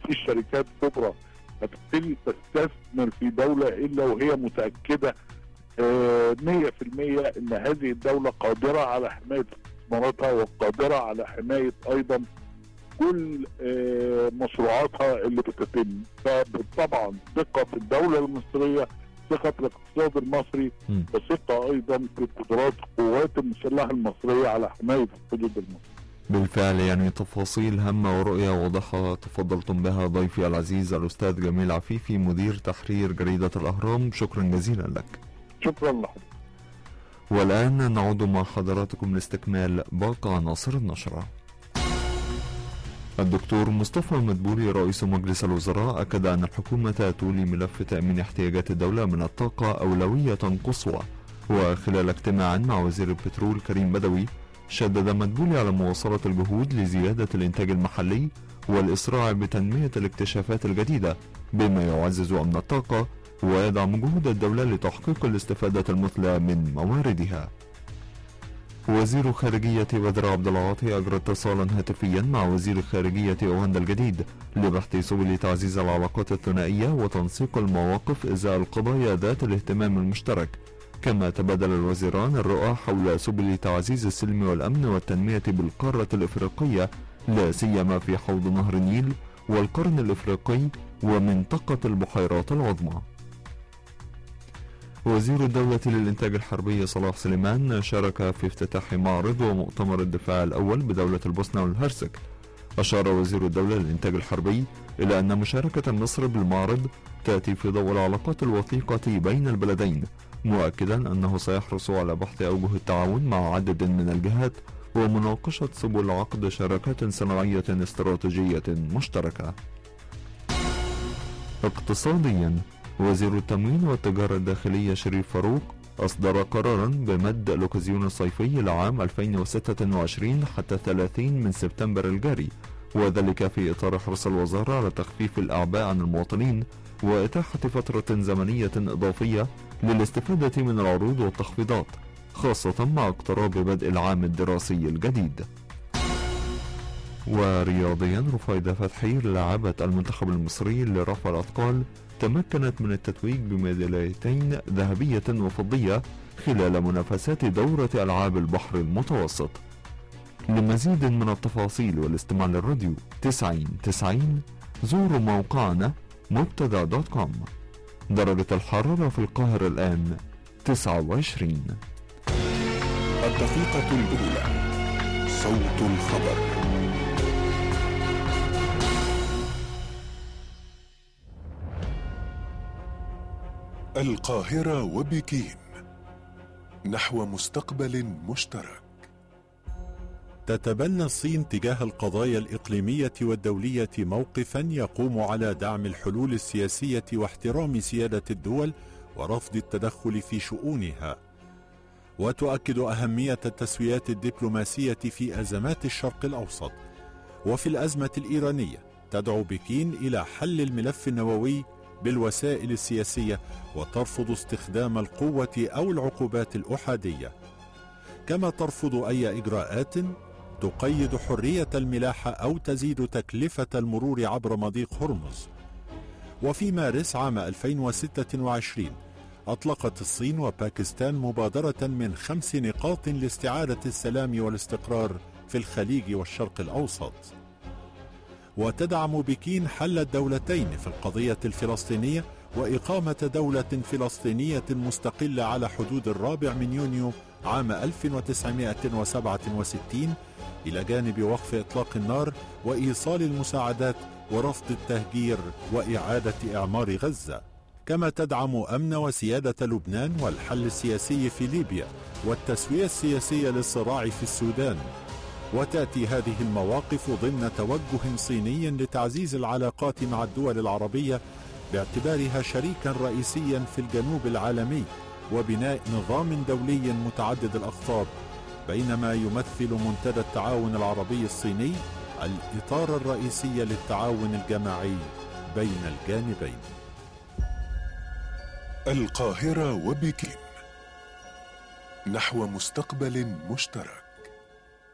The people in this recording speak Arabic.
مفيش شركات كبرى هتبتدي تستثمر في دولة الا وهي متأكدة 100% ان هذه الدولة قادرة على حماية استثماراتها وقادرة على حماية ايضا كل مشروعاتها اللي بتتم. فطبعا ثقة في الدولة المصرية، ثقة في الاقتصاد المصري، وثقة ايضا في قدرات القوات المسلحة المصرية على حماية الحدود المصرية. بالفعل يعني تفاصيل هامة ورؤية واضحة تفضلتم بها ضيفي العزيز الأستاذ جميل عفيفي مدير تحرير جريدة الأهرام، شكرا جزيلا لك. شكرا لحضرتك. والآن نعود مع حضراتكم لاستكمال باقي عناصر النشرة. الدكتور مصطفى مدبولي رئيس مجلس الوزراء أكد أن الحكومة تولي ملف تأمين احتياجات الدولة من الطاقة أولوية قصوى. وخلال اجتماع مع وزير البترول كريم بدوي شدد مدبولي على مواصلة الجهود لزيادة الإنتاج المحلي والإسراع بتنمية الاكتشافات الجديدة بما يعزز أمن الطاقة ويدعم جهود الدولة لتحقيق الاستفادة المثلى من مواردها. وزير خارجية بدر عبد العاطي أجرى اتصالا هاتفيا مع وزير خارجية أوغندا الجديد لبحث سبل تعزيز العلاقات الثنائية وتنسيق المواقف إزاء القضايا ذات الاهتمام المشترك. كما تبادل الوزيران الرؤى حول سبل تعزيز السلم والأمن والتنمية بالقارة الإفريقية لا سيما في حوض نهر النيل والقرن الإفريقي ومنطقة البحيرات العظمى. وزير الدولة للإنتاج الحربي صلاح سليمان شارك في افتتاح معرض ومؤتمر الدفاع الأول بدولة البوسنة والهرسك. أشار وزير الدولة للإنتاج الحربي إلى أن مشاركة مصر بالمعرض تأتي في ضوء العلاقات الوثيقة بين البلدين، مؤكدا أنه سيحرص على بحث أوجه التعاون مع عدد من الجهات ومناقشة سبل عقد شراكات صناعية استراتيجية مشتركة. اقتصاديا، وزير التموين والتجارة الداخلية شريف فاروق أصدر قرارا بمد الأوكازيون الصيفي لعام 2026 حتى 30 من سبتمبر الجاري، وذلك في إطار حرص الوزارة على تخفيف الأعباء عن المواطنين وإتاحة فترة زمنية إضافية للاستفادة من العروض والتخفيضات، خاصة مع اقتراب بدء العام الدراسي الجديد. ورياضيا، رفيدة فتحي لاعبة المنتخب المصري لرفع الأثقال تمكنت من التتويج بميداليتين ذهبية وفضية خلال منافسات دورة ألعاب البحر المتوسط. لمزيد من التفاصيل والاستماع للراديو 90 زوروا موقعنا مبتدا.com. درجة الحرارة في القاهرة الآن 29. الدقيقة الأولى، صوت الخبر. القاهرة وبكين نحو مستقبل مشترك. تتبنى الصين تجاه القضايا الإقليمية والدولية موقفا يقوم على دعم الحلول السياسية واحترام سيادة الدول ورفض التدخل في شؤونها، وتؤكد أهمية التسويات الدبلوماسية في أزمات الشرق الأوسط. وفي الأزمة الإيرانية تدعو بكين إلى حل الملف النووي بالوسائل السياسية وترفض استخدام القوة أو العقوبات الأحادية، كما ترفض أي إجراءات تقيد حرية الملاحة أو تزيد تكلفة المرور عبر مضيق هرمز. وفي مارس عام 2026 أطلقت الصين وباكستان مبادرة من 5 نقاط لاستعادة السلام والاستقرار في الخليج والشرق الأوسط. وتدعم بكين حل الدولتين في القضية الفلسطينية وإقامة دولة فلسطينية مستقلة على حدود 4 يونيو عام 1967 إلى جانب وقف إطلاق النار وإيصال المساعدات ورفض التهجير وإعادة إعمار غزة. كما تدعم أمن وسيادة لبنان والحل السياسي في ليبيا والتسوية السياسية للصراع في السودان. وتأتي هذه المواقف ضمن توجه صيني لتعزيز العلاقات مع الدول العربية باعتبارها شريكا رئيسيا في الجنوب العالمي وبناء نظام دولي متعدد الأقطاب، بينما يمثل منتدى التعاون العربي الصيني الإطار الرئيسي للتعاون الجماعي بين الجانبين. القاهرة وبكين نحو مستقبل مشترك.